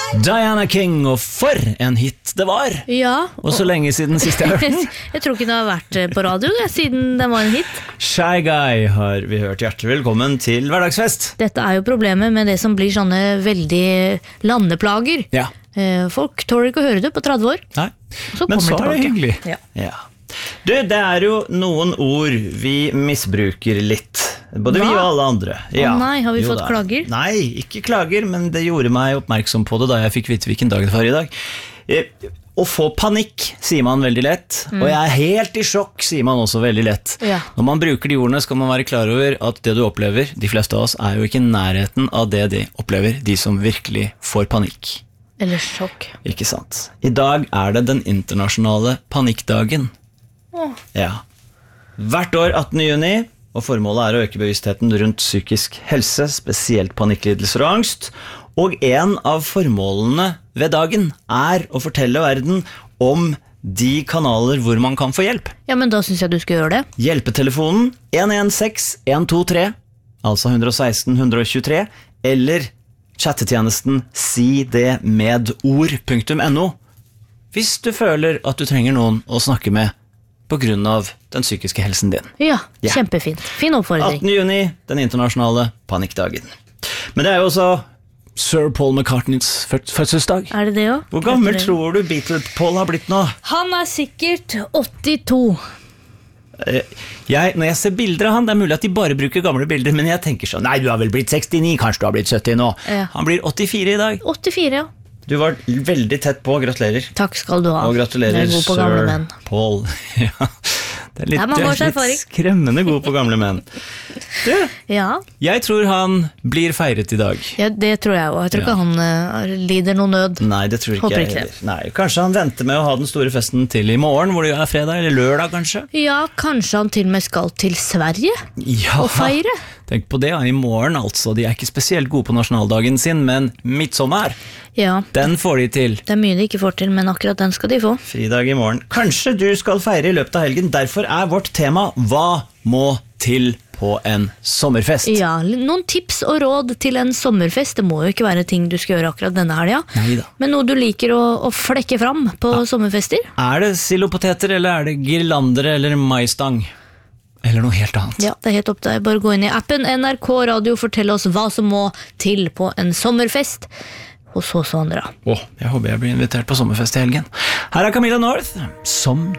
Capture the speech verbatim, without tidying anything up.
Diana King, og for en hit det var. Ja. Og så lenge siden sist jeg hørte den. Jeg tror ikke den har vært på radio det, siden den var en hit. Shy Guy har vi hørt. Hjertelig velkommen til Hverdagsfest. Dette er jo problemet med det som blir sånne veldig landeplager. Ja. Folk tåler ikke å høre det på tretti år. Nei, så men så er det hyggelig. Ja. Ja. Du, det er jo noen ord vi misbruker litt. Både Hva? vi og alle andre. Ja. Å nei, har vi jo fått da. klager? Nei, ikke klager, men det gjorde meg oppmerksom på det da jeg fikk vite hvilken dag det var i dag. Eh, Å få panikk sier man veldig lett, mm. og jeg er helt i sjokk sier man også veldig lett. Ja. Når man bruker de ordene skal man være klar over at det du opplever, de fleste av oss, er jo ikke i nærheten av det de opplever, de som virkelig får panikk. Eller sjokk. Ikke sant. I dag er det den internasjonale panikkdagen. Åh. Ja. Hvert år attende juni, og formålet er å øke bevisstheten rundt psykisk helse, spesielt panikklidelser og angst. Og en av formålene ved dagen er å fortelle verden om de kanaler hvor man kan få hjelp. Ja, men da synes jeg du skal gjøre det. Hjelpetelefonen en en seks en to tre, altså ett ett seks ett ett to tre, eller chattetjenesten si det med ord punktum no, hvis du føler at du trenger noen å snakke med på grunn av den psykiske helsen din. Ja, Ja. kjempefint. Fin oppfordring. attende juni, den internasjonale panikkdagen. Men det er jo også Sir Paul McCartneys fødselsdag. Er det det også? Hvor gammel tror du Beatle-Paul har blitt nå? Han er sikkert åttito. Eh, Jeg, når jeg ser bilder av han, det er mulig at de bare bruker gamle bilder, men jeg tenker sånn, nei, du har vel blitt sekstini, kanskje du har blitt sytti nå. Ja. Han blir åttifire i dag. åttifire, ja. Du var veldig tett på, gratulerer. Takk skal du ha. Og gratulerer, Jeg er god på gamle Sir menn. Paul. Ja, det er litt, Det er mange års du er erfaring. litt skremmende god på gamle menn. Du, Ja, jeg tror han blir feiret i dag. ja, det tror jeg også. Jeg tror Ja. ikke han uh, lider noe nød. Nei, det tror ikke Håper jeg ikke heller. Nei, kanskje han venter med å ha den store festen til i morgen, hvor det er fredag, eller lørdag kanskje? Ja, kanskje han til og med skal til Sverige Ja, og feire. tenk på det, ja, i morgen altså. De er ikke spesielt gode på nasjonaldagen sin, men midtsommer, Ja, den får de til. det er mye de ikke får til, men akkurat den skal de få. Fridag i morgen. Kanskje du skal feire i løpet av helgen. Derfor er vårt tema Hva må til på en sommerfest? Ja, noen tips og råd til en sommerfest. Det må jo ikke være ting du skal gjøre akkurat denne helga, Neida. men noe du liker å, å flekke fram på sommerfester. Er det sillopoteter, eller er det girlandere, eller maistang? Eller noe helt annet? Ja, det er helt opp til deg. Bare gå inn i appen N R K Radio, fortell oss hva som må til på en sommerfest hos oss og andre. Åh, jeg håper jeg blir invitert på sommerfest i helgen. Her er Camilla North, som